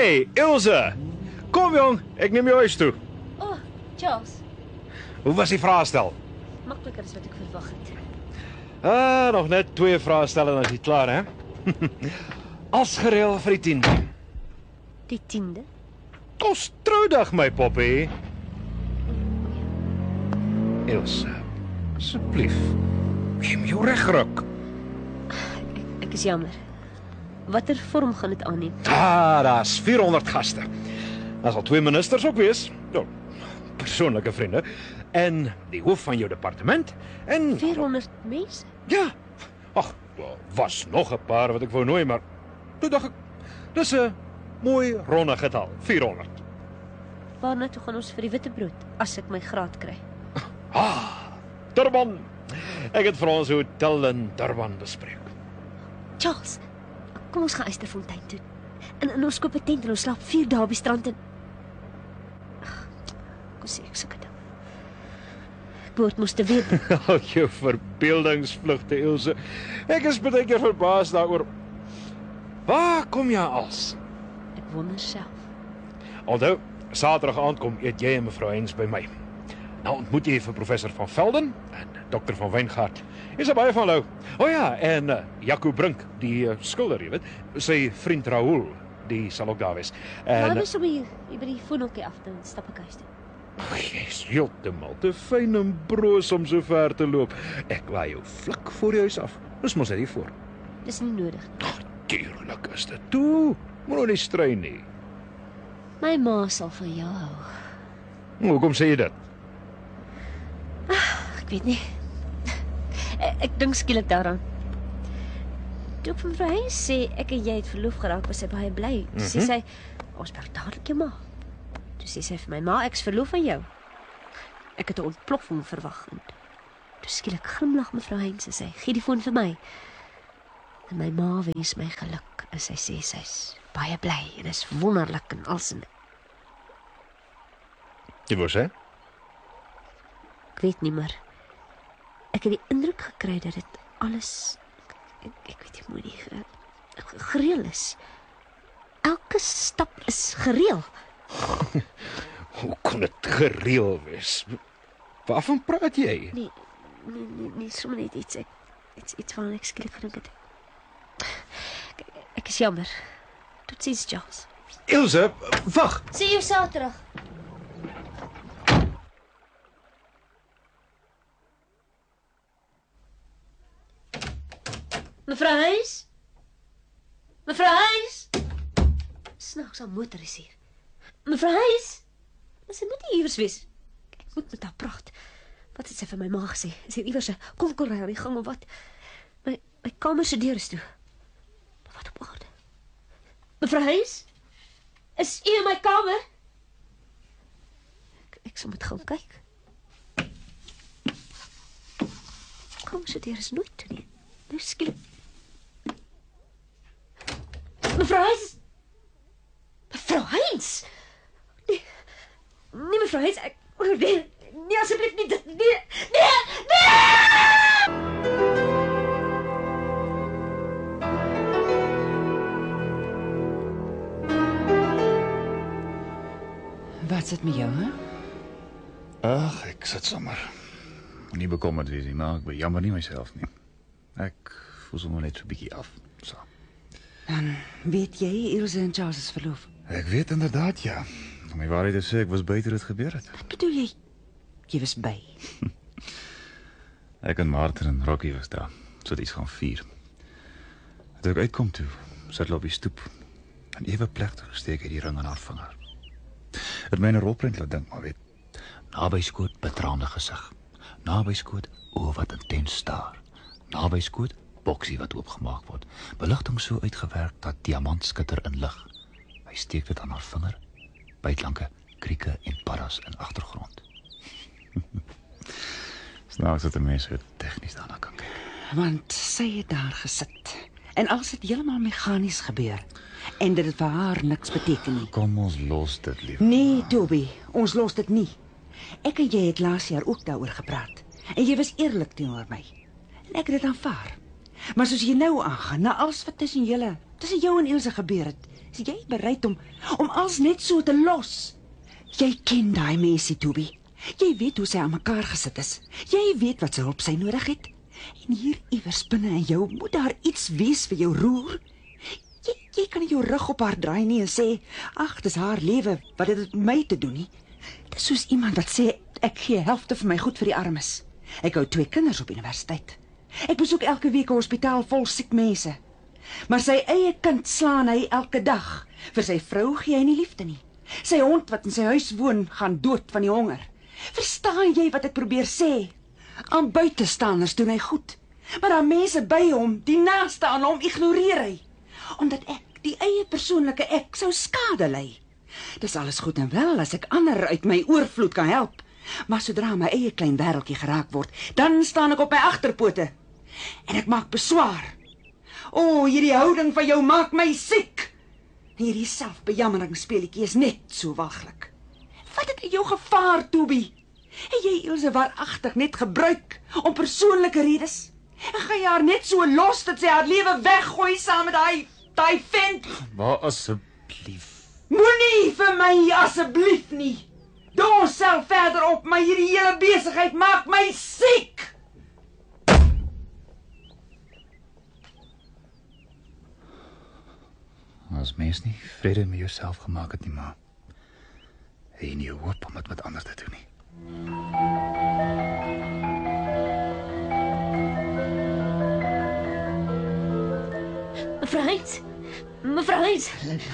Hey, Ilse! Kom jong, ek neem jou huis toe. Oh, Charles. Hoe was die vraestel? Makliker as wat ek verwag het. Nog net 2 vrae stel en dan is jy klaar, hè? As gereël vir die 10de. Die 10de? Ons troudag, my poppie. Ilse, asseblief, neem jou regruk. Ek is jammer. Watter vorm gaan dit aanneem? Daar's 400 gaste. Daar sal 2 ministers ook wees. Ja, persoonlike vriende. En die hoof van jou departement. En 400 mense? ja. Ag, was nog 'n paar wat ek wou nooi, maar toe dink ek, dis 'n mooi ronde getal, 400. Waarna toe gaan ons vir die witbrood as ek my graad kry? Durban. Ek het vir ons hotel in Durban bespreek. Charles, kom ons gaan Eysterfontein toe. En ons koop 'n tent en ons slaap 4 dae op die strand en kom sê ek sulke ding. Ek behoort moes te weet. Al jou verbeeldingsvlugte, Ilse. Ek is baie keer verbaas daaroor. Waar kom jy als? Ek wonder self. Onthou, Saterdag aand kom eet jy en mevrou Hens by my. Nou ontmoet jy vir professor van Velden en dokter van Wijngaard. Is er baie van hulle. O ja, en Jaco Brink, die skilder, jy weet. Sy vriend Raoul, die sal ook daar wees. Maar ons om hier by die foonhokkie af te stap ek huis toe. Jy is heeltemal te fyn en broos om so ver te loop. Ek laai jou vlak voor die huis af. Dis mos net hier voor. Dis nie nodig. Tuurlik is dit toe. Moet nou nie strei nie. My ma sal van jou hou. Hoekom sê jy dit? Ek weet nie. Ek dink skielik daaraan. Toe ek van mevrou Hens sê ek en jy het verloof geraak, was sy baie bly. Toe sê sy, ons bel dadelik jou ma. Toe sê sy vir my, ma, ek's verloof aan jou. Ek het 'n ontploffing verwag. En toe skielik glimlag mevrou Hens en sê, gee die foon vir my. En my ma wens my geluk en sy sê sy's baie bly en is wonderlik en alsin. Jy wou sê? Ek weet nie, maar ek het die indruk gekry dat dit alles, ek weet nie mooi nie, gereël is. Elke stap is gereël. Hoe kon dit gereël wees? Waarvan praat jy? Nee, sommer net iets waaraan ek skielik gedink het. Ek is jammer. Tot ziens, Charles. Ilse, wag! Sien jou Saterdag. Mevrou Hens? Mevrou Hens? Snaaks, al motor is hier. Mevrou Hens? Sy moet nie iewers wees. Ek moet met haar praat. Wat het sy vir my ma gesê? Is hier iewers 'n konkelry aan die gang of wat? My kamer se deur is toe. Wat op aarde? Mevrou Hens? Is u in my kamer? Ek sal moet gaan kyk. Kamer se deur is nooit toe nie. Nou skielik. Mevrou Hens? Mevrou Hens? Nee, mevrou Hens, nee, asseblief nie dit. Nee! Wat sit met jou, hè? Ag, ek sit sommer. Nie bekommerd wees nie, maar ek bejammer nie myself nie. Ek voel sommer net so 'n bietjie af. So. Dan weet jy, Ilse en Charles is verloof. Ek weet inderdaad, ja. Om die waarheid te sê, ek was by toe dit gebeur het. Wat bedoel jy? Jy was by. Ek en Martin en Rocky was daar. So iets gaan vier. Toe ek uitkom toe, sit hulle op die stoep. En ewe plegtig steek hy die ring aan haar vinger. Het my 'n rolprent laat dink, maar weet. Naby skoot betraande gesig. Naby skoot oë wat intens staar. Naby skoot boksie wat oopgemaak word. Beligting so uitgewerk dat diamant skitter in lig. Hy steek dit aan haar vinger. Bytlanke krieke en paddas in agtergrond. Snaaks dat 'n mens so tegnies daarna kan kyk. Want sy het daar gesit. En alles het heeltemal meganies gebeur. En dit het vir haar niks beteken nie. Kom ons los dit, lief. Nee, Toby, ons los dit nie. Ek en jy het laas jaar ook daaroor gepraat. En jy was eerlik teenoor my. En ek het dit aanvaar. Maar soos jy nou aangaan, na alles wat tussen julle tussen jou en Ilse gebeur het, is jy bereid om alles net so te los? Jy ken daai mensie, Toby. Jy weet hoe sy aan mekaar gesit is. Jy weet wat se hulp sy nodig het. En hier iewers binne in jou moet daar iets wees vir jou roer. Jy kan nie jou rug op haar draai nie en sê, ag, dis haar lewe, wat het dit met my te doen nie? Dis soos iemand wat sê, ek gee helfte van my goed vir die armes. Ek hou 2 kinders op universiteit. Ek besoek elke week 'n hospitaal vol siek mense. Maar sy eie kind slaan hy elke dag. Vir sy vrou gee hy nie liefde nie. Sy hond wat in sy huis woon, gaan dood van die honger. Verstaan jy wat ek probeer sê? Aan buitestanders doen hy goed. Maar aan mense by hom, die naaste aan hom, ignoreer hy. Omdat ek, die eie persoonlike ek, sou skade ly. Dis alles goed en wel as ek ander uit my oorvloed kan help. Maar sodra my eie klein wêreldjie geraak word, dan staan ek op my agterpote. En ek maak beswaar. O, hierdie houding van jou maak my siek. Hierdie selfbejammeringspeletjie is net so walglik. Wat het in jou gevaar, Toby? Het jy Ilse waaragtig net gebruik om persoonlike redes? En gaan jy haar net so los dat sy haar lewe weggooi saam met daai vent? Maar asseblief. Moenie vir my asseblief nie. Doe onsself verder op, maar hierdie hele besigheid maak my siek. As mens nie vrede met jouself gemaak het nie, maar het jy nie hoop om dit met ander te doen nie. Mevrou Heinz. Mevrou Heinz.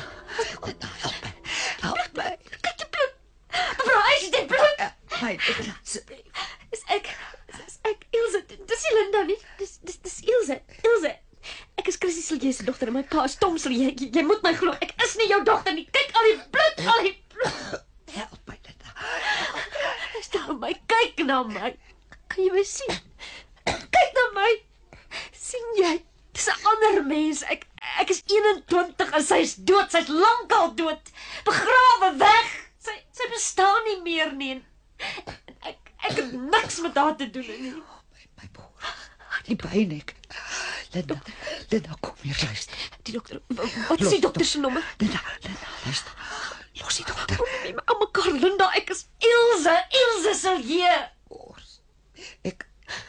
Help my. Kyk die bloed. Mevrou Heinz, dit bloed. Asseblief. Is ek Ilse. Dis nie Linda nie. Dis Ilse. Ilse. Ek is Chrissy Silje se dogter en my pa is Tom Silje. Jy moet my glo. Ek is nie jou dogter nie. Kyk al die bloed, al die bloed. Help my dit. Stel my, kyk na my. Kan jy my sien? Kyk na my. Sien jy? Dis 'n ander mens. Ek is 21 en sy is dood. Sy's lankal dood. Begrawe weg. Sy bestaan nie meer nie. Ek het niks met haar te doen nie. My boer. Die pyn ek. Linda, kom hier, luister. Die dokter, wat is die dokter se nommer? Linda, luister. Los die dokter. Nee, maar aan mekaar, Linda, ek is Ilse Silje. Ek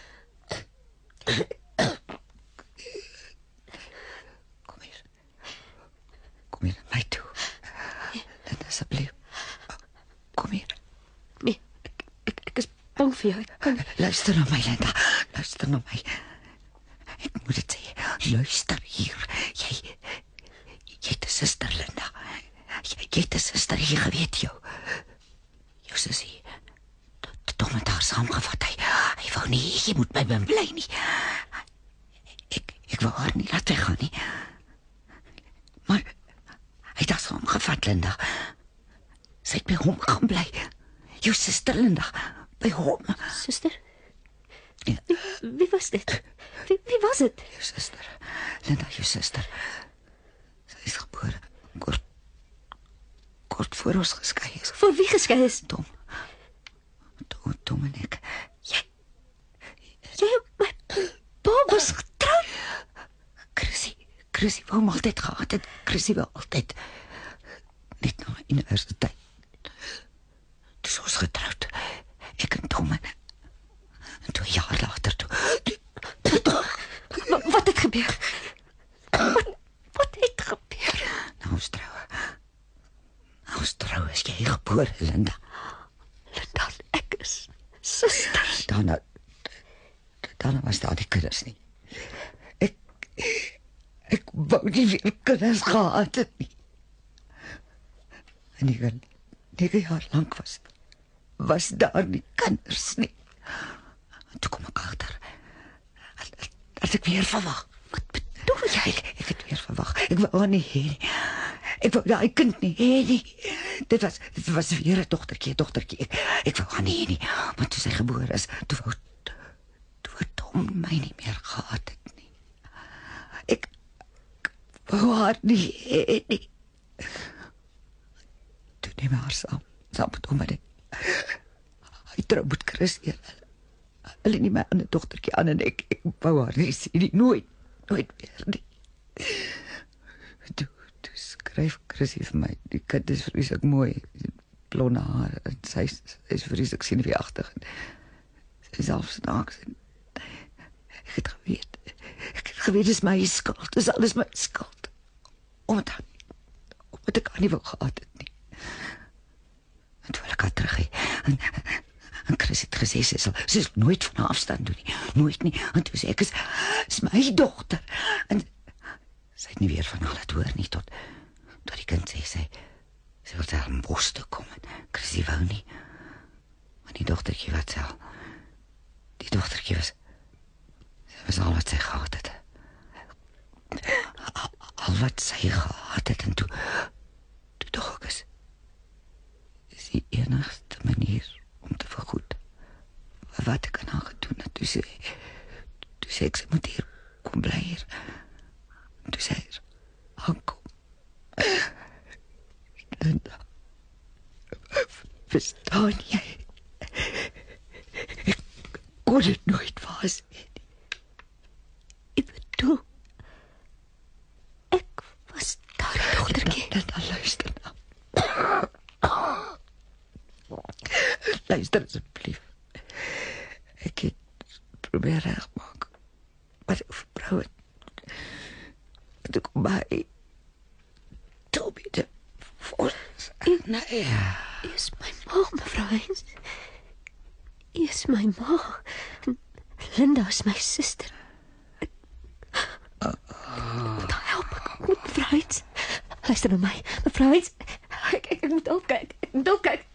Kom hier na my toe. Linda, asseblief. Kom hier. Nee, ek is bang vir jou. Luister na my, Linda. Luister na my. Ek moet dit sê. Luister hier. Jy het 'n suster, Linda. Jy het 'n suster hier, geweet jou. Jou sussie. Tom het haar saamgevat. Hy wou nie, jy moet by my bly nie. Ek wou haar nie laat weggaan nie. Maar hy het haar saamgevat, Linda. Sy het by hom gaan bly. Jou suster, Linda. By hom. Suster? Ja. Wie was dit? Wie was dit? Jou suster. Linda, jou suster. Sy is gebore. Kort voor ons geskei is. Voor wie geskei is? Tom en ek. Jy my pa was getroud. Chrissy wou hom altyd gehad het. Chrissy wou altyd. Net na universiteit. Dis ons getrouwd. Ek en Tom en 2 jaar later toe. Wat het gebeur? Wat het gebeur? Nou ons trou is jy gebore, Linda. Linda, ek is susters. Dan was daar die kinders nie. Ek wou nie weer kinders gehad het nie. En 9 jaar lank was daar nie kinders nie. En toe kom ek agter. Dat ek weer verwag. Wat bedoel jy? Ek het weer verwag. Ek wou haar nie hê nie. Ek wou daai kind nie hê nie. Dit was weer 'n dogtertjie. Ek wou haar nie hê nie. Maar toe sy gebore is, toe wou Tom my nie meer gehad het nie. Ek wou haar nie hê nie. Toe neem haar saam met hom en hy trou met Chrissy. Hulle neem my ander dogtertjie aan en ek wou haar nie sien nie. Nooit weer nie. Toe skryf Chrissy vir my. Die kind is vreeslik mooi. Blonde haar en sy is vreeslik senuweeagtig. Sy self snaaks. Ek het geweet dis my skuld. Dis alles my skuld. Omdat ek haar nie wou gehad het nie. En toe wil ek haar terug hê. En Chris het gesê sy sal nooit van haar afstand doen nie. Nooit nie. En toe sê ek is my dogter. En sy het nie weer van haar laat hoor nie tot die kind sê sy wil daar in bos toe kom. En Chris wou nie. Maar die dogtertjie wat sal. Die dogtertjie was al wat sy gehad het. Al wat sy gehad het en toe dog ek is die enigste manier om te vergoed wat ek aan haar gedoen het. Toe sê ek sy moet hier kom bly hier. Toe sê hy aankom. Linda, verstaan jy? Ek kon dit nooit was nie. Ek bedoel, ek was daar die dogtertjie. Dan luister nou. Luister asseblief. Ek het probeer regmaak. Maar ek verbrou het. Toe kom by Toby te volgens. Nee. U is my ma, mevrou Heinz. U is my ma. Linda is my suster. Help ek moet mevrou Heinz. Luister na my. Mevrou Heinz. Ek moet opkyk.